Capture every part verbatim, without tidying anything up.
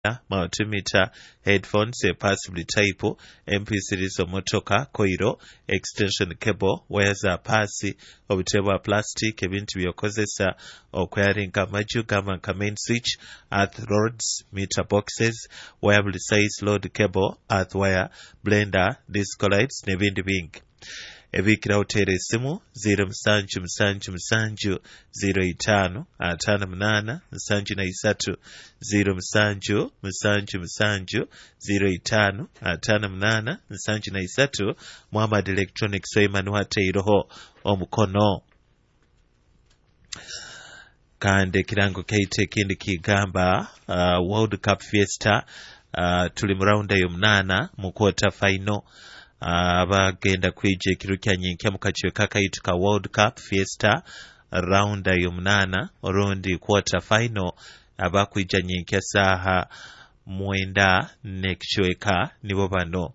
multimeter, headphones, a passively type, M P threes omotoka, coil, extension cable, wires are passy, obutebwa plastic, ebintu byokozesa okweyaringa amaju gama nka main switch, earth rods, meter boxes, wireable size load cable, earth wire, blender, disco lights n'ebindi bingi. Ebikira hotere simu zero musanju musanju musanju zero itaano ataano munana musanju na isatu zero musanju musanju musanju zero itaano ataano munana musanju na isatu. Muhammad Electronics Soimanu hateiroho omukono kande kirango kaite kindi kigamba uh, World Cup Fiesta uh, tuli mu round eyo munana mu quarter final. Abagenda uh, kwije ekiro kya nyenkya mu kakiwe kakaitu ka World Cup Fiesta round eyo munana orundi quarter final abakwija nyenkya saha mwenda nekichweka nibo bano: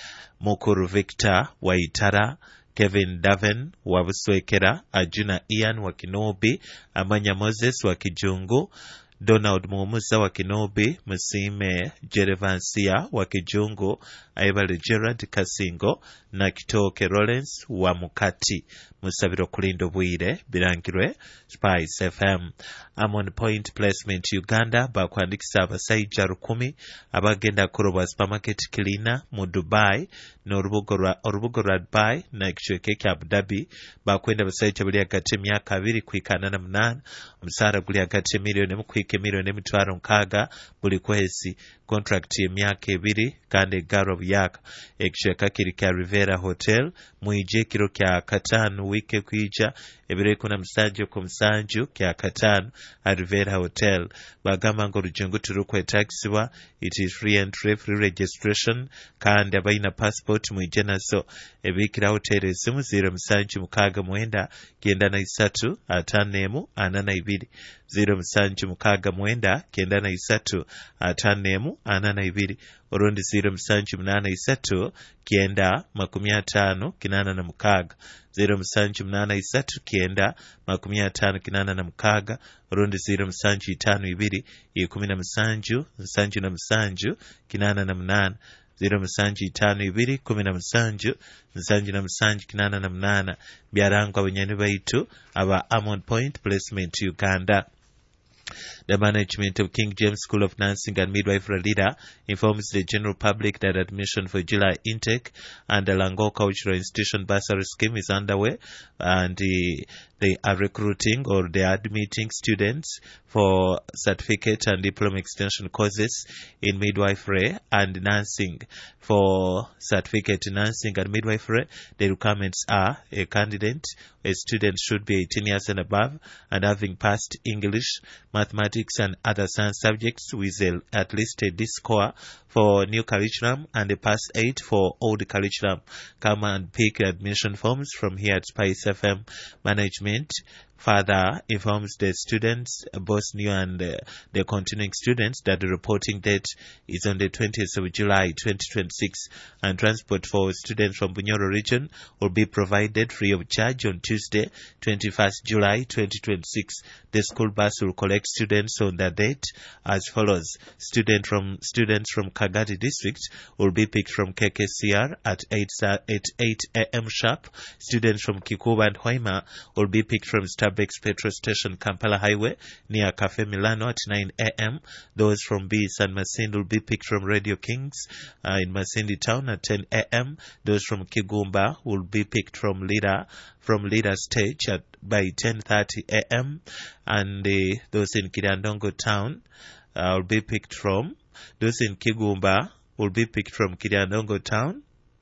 Mukuru Victor Waitara, Kevin Daven wa Buswekera, Ajuna Ian wa Kinobi, Amanya Moses wa Kijungu, Donald Mumusa wa Kinobi, Musime Jerevansia wa Kijungu, Aibale Gerard Kasingo na Kitoke Rollins wa Mukati. Musabiro kulindo bwire birangirwe Spice F M. Amon Point Placement Uganda bakwandikisa abasajja rukumi abagenda kuroba supermarket cleaner mu Dubai n'orubugo rwa orubugo rwa Dubai na kichweke kya Abu Dhabi bakwenda abasajja buli hagati emyaka abiri kwikana na munana omusara guli hagati miliyoni mu kwike miliyoni emitwalo nkaaga buli kwezi. Contract y'emyaka ebiri kandi egaro byaka ekichweka kiri kya Rivera Hotel mwije kiro kya katano wike kwija ebire kuna musanju ku musanju kya katano at Rivera Hotel. Bagamba ngo rujungu turukwe taxibwa, it is free entry, free registration kandi abaina passport mwije naso. Ebikira hotel esimu zero musanju mukaga mwenda kenda na isatu atanemu anana ibiri zero musanju mukaga mwenda kenda na isatu atanemu anana ibiri orundi zero musanju munana isatu kenda makumi atano kinana na mukaga zero musanju munana isatu kenda makumi atano kinana na mukaga orundi zero musanju itano ibiri ikumi na musanju musanju na musanju kinana na munana zero musanju itano ibiri kumi na musanju musanju na musanju kinana na munana. Byarangwa abanyani baitu aba Amon Point Placement Uganda. The management of King James School of Nursing and Midwifery Leader informs the general public that admission for July intake and the Lango Cultural Institution bursary scheme is underway, and the, they are recruiting or they are admitting students for certificate and diploma extension courses in midwifery and nursing. For certificate in nursing and midwifery, the requirements are a candidate, a student should be eighteen years and above and having passed English, mathematics and other science subjects with a, at least a D score for new curriculum and a pass eight for old curriculum. Come and pick admission forms from here at Spice F M. Management further informs the students, both new and uh, the continuing students, that the reporting date is on the twentieth of July twenty twenty-six, and transport for students from Bunyoro region will be provided free of charge on Tuesday, twenty-first of July twenty twenty-six. The school bus will collect students on the date as follows. Student from, students from Kagadi district will be picked from K K C R at eight a m sharp. Students from Kikuba and Hoima will be picked from Starbucks petrol station Kampala Highway near Cafe Milano at nine a m. Those from B San Masindi will be picked from Radio Kings uh, in Masindi town at ten a m. Those from Kigumba will be picked from Leader from Leader stage at by ten thirty a m. And uh, those in Kiriandongo town uh, will be picked from those in Kigumba will be picked from Kiriandongo town.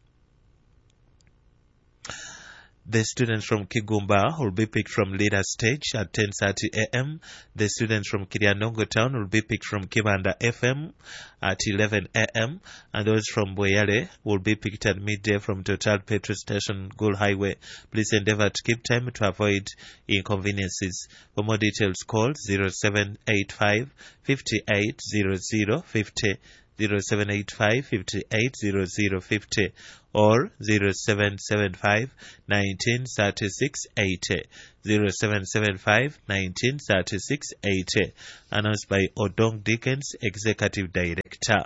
The students from Kigumba will be picked from Leader Stage at ten thirty a m. The students from Kiriandongo Town will be picked from Kibanda F M at eleven a m. And those from Boyale will be picked at midday from Total Petrol Station, Gold Highway. Please endeavor to keep time to avoid inconveniences. For more details, call zero seven eight five, five eight zero zero five zero. zero seven eight five, five eight zero zero five zero or zero seven seven five, one nine three six eight zero. zero seven seven five, one nine three six eight zero. Announced by Odong Dickens, Executive Director.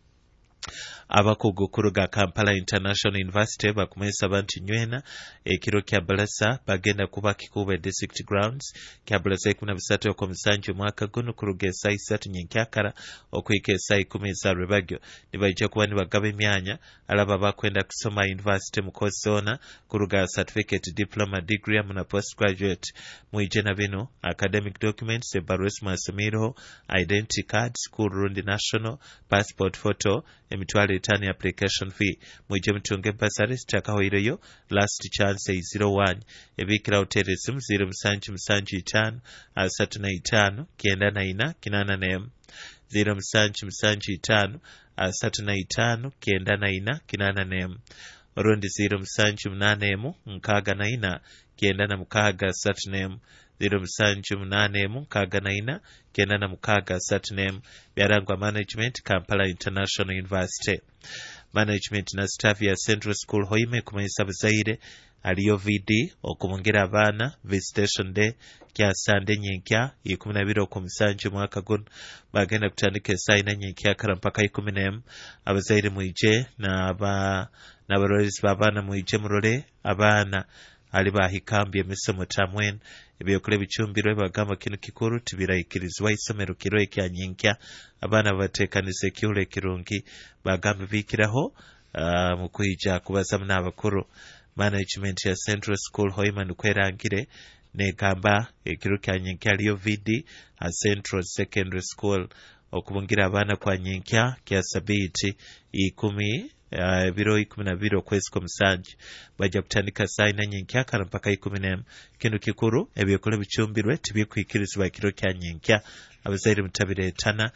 Abakugu kuruga Kampala International University bakumesa banti nywena ekiro kya balasa bagenda kuba kikube district grounds kya balasa ikumi na bisatu okomusanju mwaka guno kuruga esaawa isatu nyenkyakara okuyika esaawa ikumi eza Lwebagyo nibajja kuba nibagaba emyanya alaba bakwenda kusoma university mu course zona kuruga certificate, diploma, degree na postgraduate mwije na bino academic documents, ebbaluwa esomero, identity card, school rundi national passport photo, emitwalo etaano application fee. Mwije mutunge basari chakahoireyo last chance is zero one ebikira hotelesimu zero musanju musanju itaano asatu na itaano kenda na ina kinana nemu zero musanju musanju itaano asatu na itaano kenda na ina kinana nemu orundi zero musanju munane emu nkaaga na ina kenda na mukaaga asatu nemu zero musanju munane emu nkaaga na ina kenda na mukaaga asatu nemu. Byarangwa Management, Kampala International University. Management na staff ya Central School Hoima kumanyisa buzaire aliyo V D okumongera abaana visitation day kya Sande nyenkya ikumi na bbiri okumusanju mwaka guno bagenda kutandika esaawa ina nyenkya kara mpaka ikumi n'emu. Abazaire mwije n'aba n'abarorezi b'abaana mwije murole abaana ali bahikambye emisomo tamwen ebyokulya bicumbirwe bagamba kino kikuru tibirayikirizibwa isomero kiro ekya nyenkya abaana bateekaniza ekiwulo ekirungi bagamba biikiraho uh, mu kuyija kubazamu n'abakuru. Management ya Central School Hoima kwerangire negamba ekiro kya nyenkya aliyo V D a Central Secondary School okubungira abaana kwa nyenkya kya sabiti ikumi ebiro uh, ikumi na bbiri okwezi kw'omusanju bajja kutandika saa ina nyenkya kara mpaka ikumi n'emu. Kino kikuru ebyokulya bicumbirwe tibikwikirizibwa ekiro kya nyenkya abazaire mutabireetana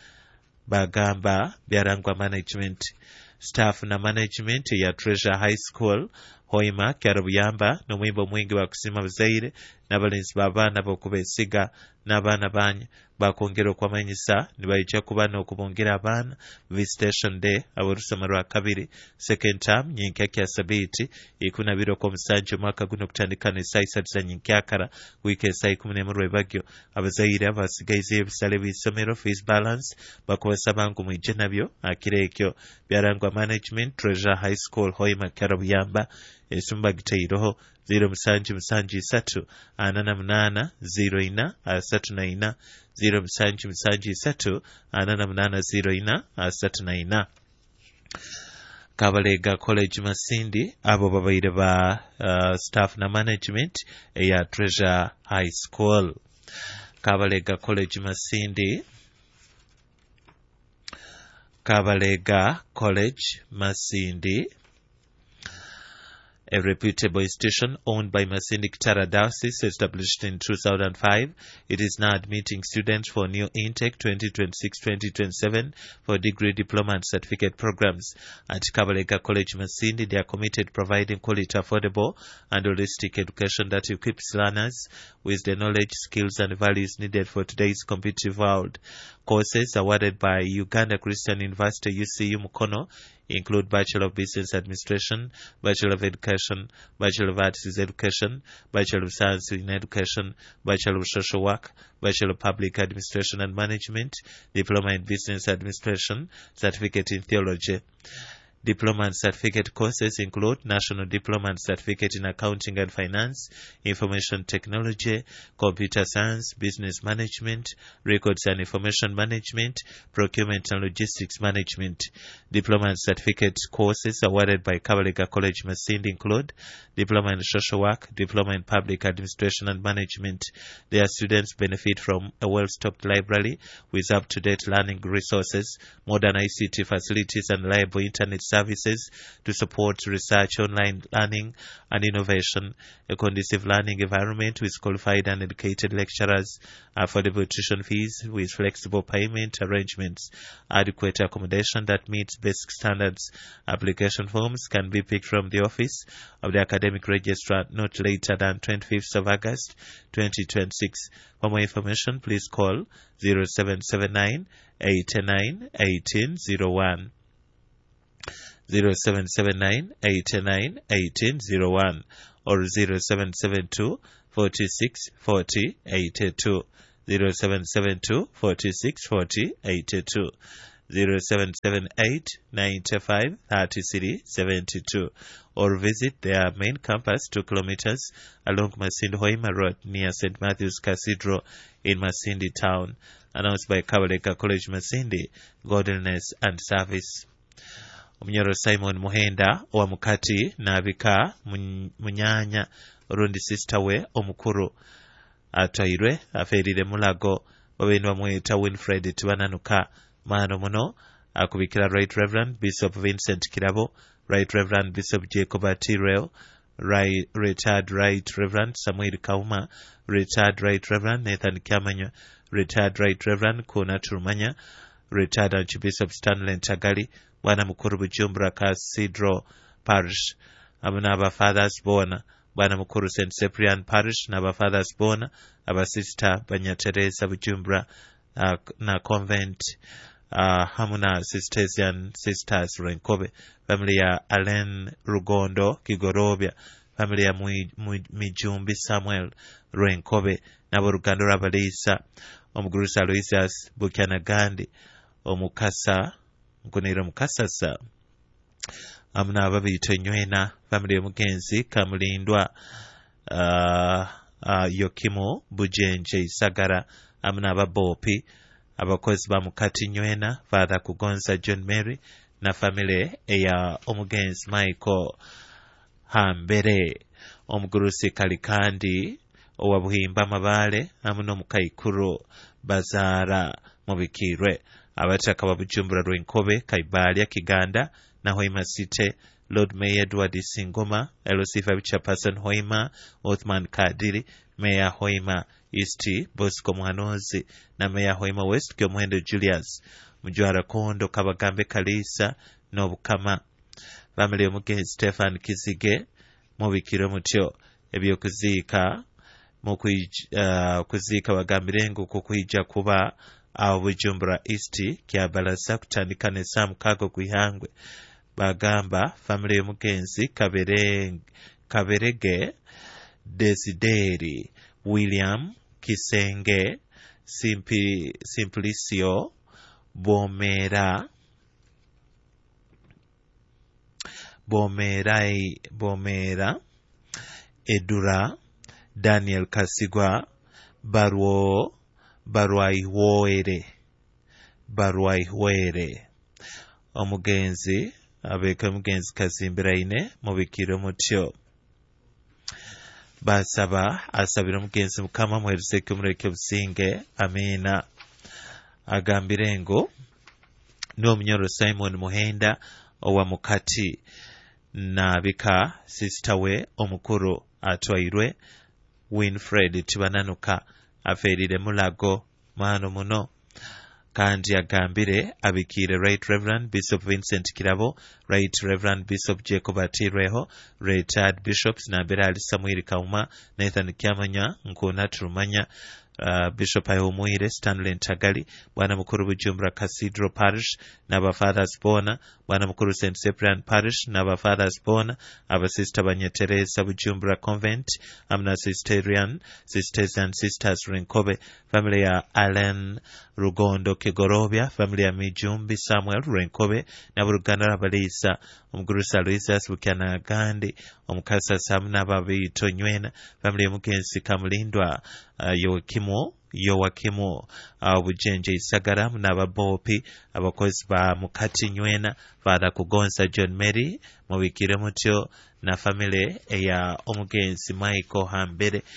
bagamba. Byarangwa Management. Staff na management ya Treasure High School Hoima kyaro buyamba n'omwimbo mwingi bakusima abazaire n'abalenzi b'abaana b'okubesiga n'abaana banya bakongera okwamanyisa nibaija kuba n'okubongera abaana visitation day aborusoma lwa kabiri second term nyenkya kya sabiti ikumi na bbiri okwomusanju mwaka guno kutandika n'esaawa isatu za nyenkyakara wiiki esaawa ikumi n'emu Lwebagyo. Abazaire abasigaize ebisale by'isomero fees balance bakubasaba ngu mwije nabyo akira ekyo. Byarangwa Management, Treasure High School Hoima kyaro buyamba esumba gitairoho zero musanju musanju isatu ana na munana zero ina asatu na ina zero musanju musanju isatu ana na munana zero ina asatu na ina. Kabalega College Masindi abo babaire ba uh, staff na management ya Treasure High School. Kabalega College Masindi Kabalega College Masindi, a reputable institution owned by Masindi Kitara Diocese, established in two thousand five. It is now admitting students for new intake twenty twenty-six twenty twenty-seven for degree, diploma and certificate programs. At Kabalega College Masindi, they are committed to providing quality, affordable and holistic education that equips learners with the knowledge, skills and values needed for today's competitive world. Courses awarded by Uganda Christian University U C U Mukono include Bachelor of Business Administration, Bachelor of Education, Bachelor of Arts in Education, Bachelor of Science in Education, Bachelor of Social Work, Bachelor of Public Administration and Management, Diploma in Business Administration, Certificate in Theology. Diploma and certificate courses include National Diploma and Certificate in Accounting and Finance, Information Technology, Computer Science, Business Management, Records and Information Management, Procurement and Logistics Management. Diploma and certificate courses awarded by Kabalega College Masindi include Diploma in Social Work, Diploma in Public Administration and Management. Their students benefit from a well-stocked library with up-to-date learning resources, modern I C T facilities and reliable internet services to support research, online learning and innovation, a conducive learning environment with qualified and educated lecturers, affordable tuition fees with flexible payment arrangements, adequate accommodation that meets basic standards. Application forms can be picked from the office of the academic registrar not later than twenty-fifth of August twenty twenty-six. For more information, please call zero seven seven nine, eight nine one eight zero one, zero seven seven nine, eight nine one eight zero one, or zero seven seven two, four six four zero eight two, zero seven seven two, four six four zero eight two, zero seven seven eight, nine five three three seven two, or visit their main campus two kilometers along Masindi Hoima Road near Saint Matthew's Cathedral in Masindi Town. Announced by Kabaleka College Masindi, Godliness and Service. Omunyoro Simon Muhenda wa Mukati n'abika munyanya orundi sister we omukuru atwairwe aferire mulago babeni bamweta Winfred Tibananuka mano muno akubikira Right Reverend Bishop Vincent Kirabo, Right Reverend Bishop Jacob Atireo, right, Retired Right Reverend Samuel Kauma, Retired Right Reverend Nathan Kiamanya, Retired Right Reverend Kuna Turumanya, Retired Archbishop Stanley Ntagali, Bwana Mukuru Bujumbura Cathedral Parish, amuna aba fathers bona, Bwana Mukuru Saint Cyprian Parish n'aba fathers bona, aba sister Banya Teresa Bujumbura uh, na convent, uh, hamuna Cistercian sisters Renkobe, family ya Alain Rugondo Kigorobia, family ya Mijumbi Samuel Renkobe, nabo Rugando Rabalisa, Omugurusa Aloysius Bukyana Gandhi, Omukasa Nkunira Mukasasa, amuna ababiyita Nywena, family y'omugenzi Kamulindwa, uh, uh, Yokimo Bujenje Sagara, amuna ababopi abakozi ba Mukati Nywena, Father Kugonza John Mary na family eya omugenzi Michael Hambere, omugurusi Kalikandi owa Buhimba Mabale, amuna omukaikuru Bazara Mubikirwe, abataka ba Bujumbura Rwenkobe Kaibalya Kiganda na Hoima City, Lord Mayor Edward Singoma, L O C five Chairperson Hoima Othman Kadiri, Mayor Hoima East Bosco Muhanozi na Mayor Hoima West Kyomuhendo Julius, Mujwara Kondo Kabagambe Kalisa Nobukama, family y'omugenzi Stefan Kizige mubikire mutyo ebyokuziika mu uh, kuziika bagambirengo kukwija kuba awo Bujumbura East kyabalasa kutandika ne Sam Kago kwihangwe, bagamba family y'omugenzi Kabere Kaberege Desideri William Kisenge Simpi Simplicio Bomera Bomerai Bomera Edura Daniel Kasigwa Barwo Barwaiwere Barwaiwere, omugenzi abeka omugenzi Kazimbiraine mubikire mutyo, basaba asabira omugenzi Mukama mweruseke mureke businge, amina. Agambirengo n'omunyoro Simon Muhenda owa Mukati n'abika sister we omukuru atwairwe Winfred Tibananuka aferire mulago mano muno, kandi agambire abikire Right Reverend Bishop Vincent Kirabo, Right Reverend Bishop Jacob Atireho, Retired Bishops Nambera Ali Samuel Kauma, Nathan Kiamanya Nkuna Turumanya, uh, Bishop Ayomwire Stanley Ntagali, Bwana Mukuru Bujumbura Cathedral Parish n'aba fathers bona, Bwana Mukuru Saint Cyprian Parish n'aba fathers bona, aba sister Banya Teresa Bujumbura Convent, amna Sisterian Sisters and Sisters Renkobe, family ya Alain Rugondo Kigorobia, family ya Mijumbi Samuel Renkobe n'abo Ruganda Rabalisa, omugurusa Aloysius Bukyana Gandhi, omukasa Samna babiyita Nywena, family y'omugenzi Kamulindwa, uh, Yokimo Yowakimu uh, Bujenje Isagara n'ababopi abakozi ba Mukati Nywena, Father Kugonza John Mary mubikire mutyo na family eya omugenzi Michael Hambere,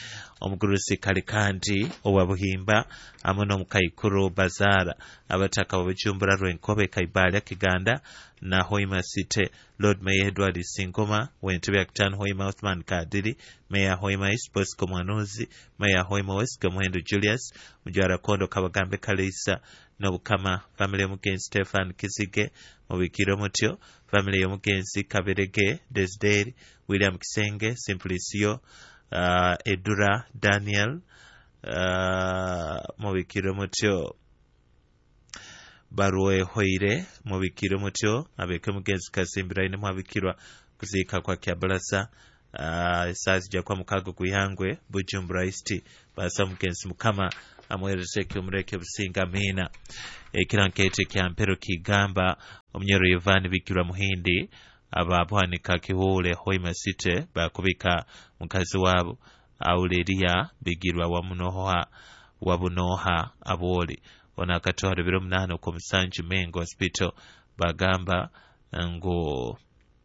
omugurusi Kalikandi owa Buhimba hamwe n'omukayikuru Bazara abataka b'Obujumbura Rwenkobe Kaibalya Kiganda na Hoima City Lord Mayor Edward Singoma w'entebe ya Kitano Hoima Othman Kadiri Mayor Hoima East Bosco Mwanuzi Mayor Hoima West Gamuhendo Julius Mujara Kondo Kabagambe Kalisa n'Obukama family y'omugenzi Stefan Kizige mubikiro mutyo family y'omugenzi Kaberege Desderi William Kisenge Simplicio uh, Edura Daniel uh, mubikiro mutyo Barwe Hoire mubikiro mutyo abeke mugenzi Kasimbira ine mwabikirwa kuzika kwa Kyabalasa uh, isazi ja kwa mukago kuyangwe Bujumbura East basa mugenzi Mukama amwerezeke umureke businga mina ekirankete kya mpero kigamba omnyero Yevani bikirwa muhindi ababwanika Kihule Hoima City bakubika mukazi wabo Auleria bigirwa wa munoha wabunoha aboli ona katwara biro munano ku Musanju Mengo Hospital bagamba ngo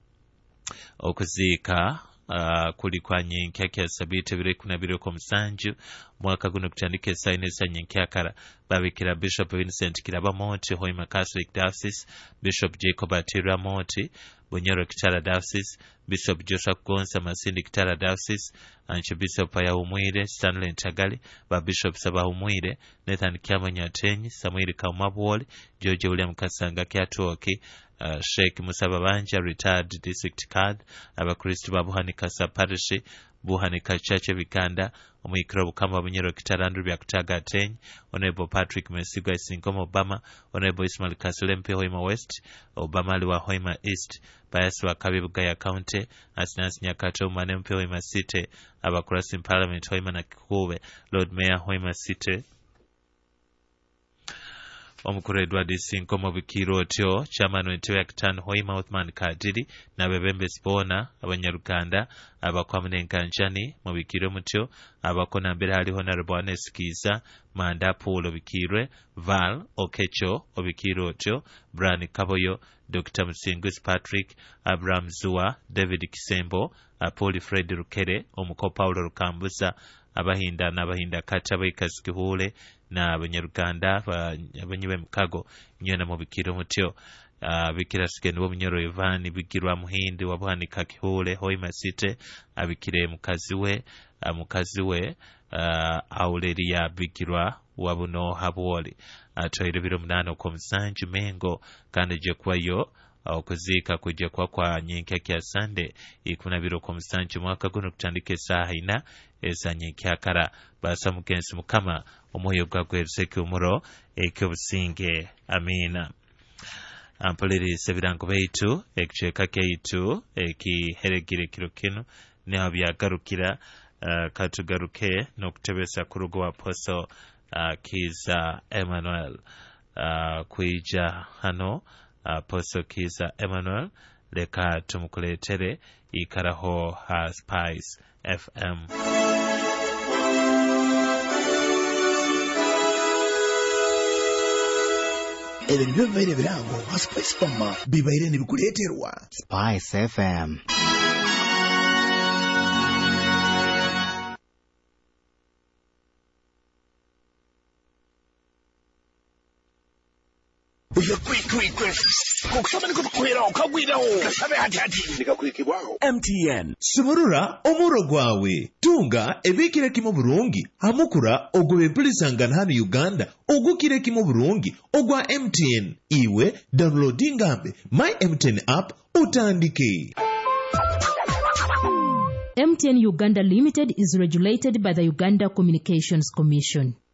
okuzika Uh, kuli kwa nyenkya sabite bire kuna bire ko Musanju mwaka guno kutandike saine sa nyenkyakara babikira Bishop Vincent Kiraba Monti Hoima Catholic Diocese Bishop Jacob Atira Monti Bunyoro Kitara Diocese Bishop Joseph Gonsa Masindi Kitara Diocese Archbishop ya Umwire Stanley Ntagali ba Bishop Saba Umwire Nathan Kyamanya Tenyi Samuel Kamabwoli George William Kasanga Kyatoki Uh, Sheikh Musaba Banja retired district card abakristo babuhanika saparishi buhanika chache Bikanda omuyikira Bukama Bunyero Kitarandu bya Kutaga Tenyi Honorable Patrick Mesigwa Singoma Obama Honorable Ismail Kasulempe Hoima West Obama aliwa Hoima East Bayasi wa Kabibuga ya County Asinasi Nyakato Manempe Hoima City abakurasi Parliament Hoima na Kikuwe Lord Mayor Hoima City omukuru Edward Singoma bikiro otyo chairman w'entebe ya Kitano Hoima Othman Kadiri na bebembe spona abanyaruganda abakwamunenkanjani mu bikiro mutyo abakona mbere hali Honorable Anes Kiza Manda Paul bikirwe Val Okecho obikiro otyo Brian Kaboyo Doctor Musingus Patrick Abraham Zua David Kisembo Apoli Fred Rukere omuko Paulo Rukambuza abahinda n'abahinda kata bayikazikihule na abanyaruganda abanyibe mukago nyona mu bikiro mutyo uh, bikira sikende bo munyoro Yevani bikirwa muhindi wabuhanika Kihule Hoima City abikire mukazi we uh, mukazi we uh, Auleria bikirwa wabuno habwoli atoire biro munano ko Musanju Mengo kandi je kwayo okuzika kujja kwa kwa nyenkya kya Sunday ikuna biro ko Musanju mwaka guno kutandike saha ina eza nyenkyakara basa mugenzi Mukama omwoyo gwagwerezeke umuro ekyo businge amina ampuliriza ebirango baitu ekicweka kyaitu ekiheregire kiro kino niho byagarukira uh, katugaruke n'okutebesa ku rugo wa Apostle uh, Kiza Emmanuel uh, kuija hano Apostle Kiza Emmanuel leka tumukuletere ikaraho ha Spice F M. Ebintu by'ebibaire birango ha Spice Farm bibaire nibikuleeterwa Spice F M. Uya quick quick quick kukusaba niko tukuhera ukagwiraho kasabe hati hati nikakurikibwaho M T N Sumurura omuro gwawe tunga ebikire kimo burungi hamukura ogobe mpulisangana hano Uganda ogukire kimo burungi ogwa M T N iwe downloading ambe my M T N app utandike. M T N Uganda Limited is regulated by the Uganda Communications Commission.